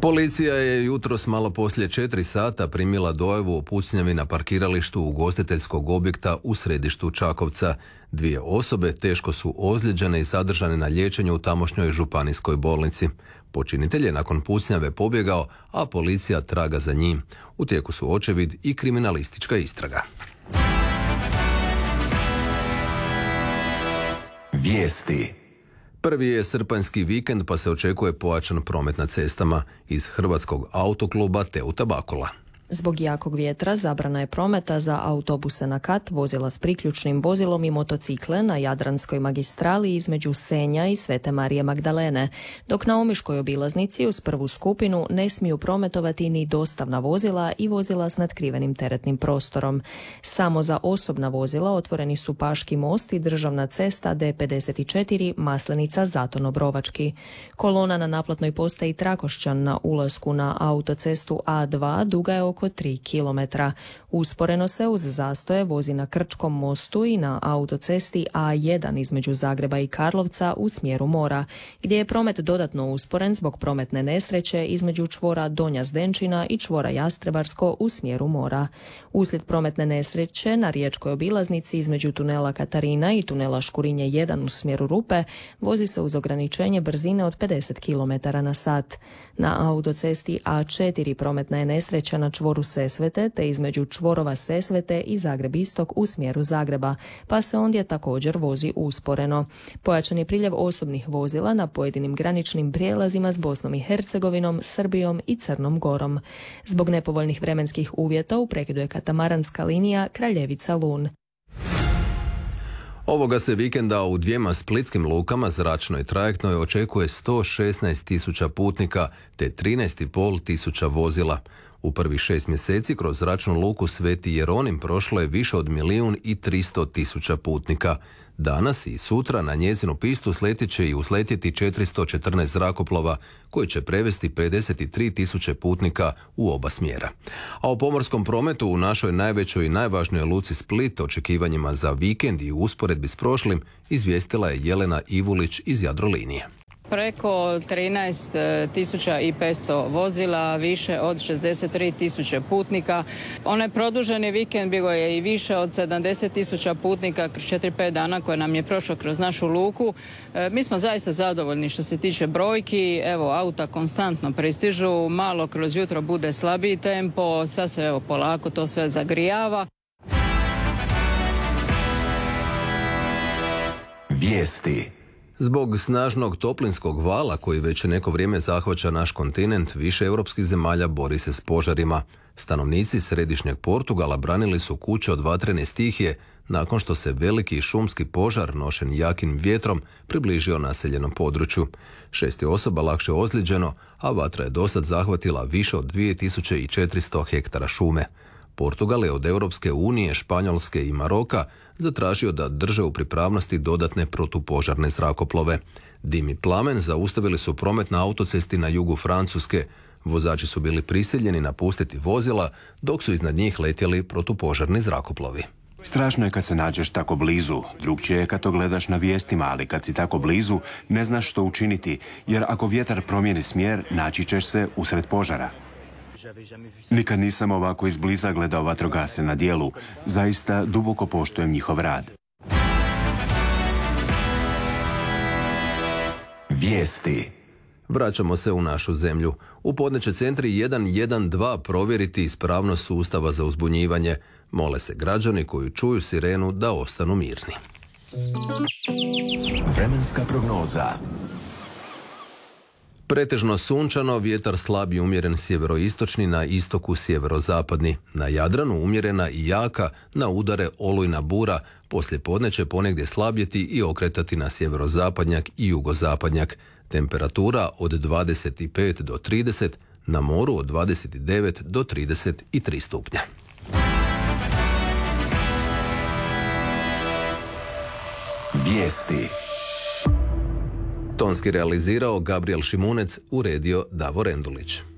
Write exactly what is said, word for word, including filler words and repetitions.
Policija je jutros malo poslije četiri sata primila dojavu o pucnjavi na parkiralištu ugostiteljskog objekta u središtu Čakovca. Dvije osobe teško su ozlijeđene i zadržane na liječenju u tamošnjoj županijskoj bolnici. Počinitelj je nakon pucnjave pobjegao, a policija traga za njim. U tijeku su očevid i kriminalistička istraga. Vijesti. Prvi je srpanjski vikend pa se očekuje pojačan promet na cestama. Iz Hrvatskog autokluba Teuta Bakula. Zbog jakog vjetra zabrana je prometa za autobuse na kat, vozila s priključnim vozilom i motocikle na Jadranskoj magistrali između Senja i Svete Marije Magdalene, dok na Omiškoj obilaznici uz prvu skupinu ne smiju prometovati ni dostavna vozila i vozila s natkrivenim teretnim prostorom. Samo za osobna vozila otvoreni su Paški most i državna cesta D pedeset četiri Maslenica Zaton Obrovački. Kolona na naplatnoj postaji Trakošćan na ulasku na autocestu A dva duga je oko tri kilometra. Usporeno se uz zastoje vozi na Krčkom mostu i na autocesti A jedan između Zagreba i Karlovca u smjeru mora, gdje je promet dodatno usporen zbog prometne nesreće između čvora Donja Zdenčina i čvora Jastrebarsko u smjeru mora. Uslijed prometne nesreće na riječkoj obilaznici između tunela Katarina i tunela Škurinje jedan u smjeru Rupe vozi se uz ograničenje brzine od pedeset kilometara na sat. Na autocesti A četiri prometna je nesreća na čvoru Sesvete te između čvorova Sesvete i Zagreb Istok u smjeru Zagreba, pa se ondje također vozi usporeno. Pojačan je priljev osobnih vozila na pojedinim graničnim prijelazima s Bosnom i Hercegovinom, Srbijom i Crnom Gorom. Zbog nepovoljnih vremenskih uvjeta u prekidu je katamaranska linija Kraljevica-Lun. Ovoga se vikenda u dvijema splitskim lukama, zračnoj i trajektnoj, očekuje sto šesnaest tisuća putnika te trinaest i pol tisuća vozila. U prvih šest mjeseci kroz zračnu luku Sveti Jeronim prošlo je više od milijun i tristo tisuća putnika. Danas i sutra na njezinu pistu sletit će i usletjeti četiristo četrnaest zrakoplova koji će prevesti pedeset tri tisuće putnika u oba smjera. A o pomorskom prometu u našoj najvećoj i najvažnijoj luci Split očekivanjima za vikend i u usporedbi s prošlim izvijestila je Jelena Ivulić iz Jadrolinije. Preko trinaest tisuća petsto vozila, više od šezdeset tri tisuće putnika. Onaj produženi vikend bio je i više od sedamdeset tisuća putnika kroz četiri pet dana koje nam je prošlo kroz našu luku. E, mi smo zaista zadovoljni što se tiče brojki. Evo, auta konstantno pristižu, malo kroz jutro bude slabiji tempo, sad se evo polako to sve zagrijava. Vijesti. Zbog snažnog toplinskog vala koji već neko vrijeme zahvaća naš kontinent, više europskih zemalja bori se s požarima. Stanovnici središnjeg Portugala branili su kuće od vatrene stihije nakon što se veliki šumski požar nošen jakim vjetrom približio naseljenom području. Šest je osoba lakše ozlijeđeno, a vatra je dosad zahvatila više od dvije tisuće četiristo hektara šume. Portugal je od Europske unije, Španjolske i Maroka zatražio da drže u pripravnosti dodatne protupožarne zrakoplove. Dim i plamen zaustavili su promet na autocesti na jugu Francuske. Vozači su bili prisiljeni napustiti vozila dok su iznad njih letjeli protupožarni zrakoplovi. Strašno je kad se nađeš tako blizu, drugčije je kad to gledaš na vijestima, ali kad si tako blizu ne znaš što učiniti, jer ako vjetar promijeni smjer, naći ćeš se usred požara. Nikad nisam ovako izbliza gledao vatrogasce na djelu. Zaista duboko poštujem njihov rad. Vijesti. Vraćamo se u našu zemlju. U podneće centri jedan jedan dva provjeriti ispravnost sustava za uzbunjivanje. Mole se građani koji čuju sirenu da ostanu mirni. Vremenska prognoza. Pretežno sunčano, vjetar slab i umjeren sjeveroistočni, na istoku sjeverozapadni. Na Jadranu umjerena i jaka, na udare olujna bura. Poslije podne će ponegdje slabjeti i okretati na sjeverozapadnjak i jugozapadnjak. Temperatura od dvadeset pet do trideset, na moru od dvadeset devet do trideset tri stupnja. Vijesti. Tonski realizirao Gabriel Šimunec, uredio Davor Endulić.